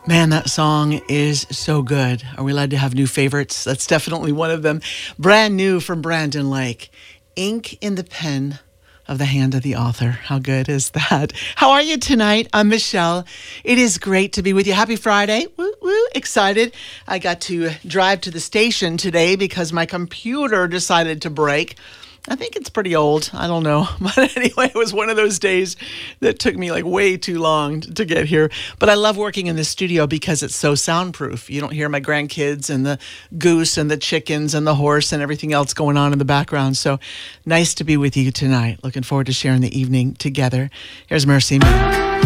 Man, that song is so good. Are we allowed to have new favorites? That's definitely one of them. Brand new from Brandon Lake. Ink in the pen of the hand of the author. How good is that? How are you tonight? I'm Michelle. It is great to be with you. Happy Friday. Woo, woo. Excited. I got to drive to the station today because my computer decided to break. I think it's pretty old. I don't know. But anyway, it was one of those days that took me like way too long to get here. But I love working in the studio because it's so soundproof. You don't hear my grandkids and the goose and the chickens and the horse and everything else going on in the background. So nice to be with you tonight. Looking forward to sharing the evening together. Here's Mercy Me.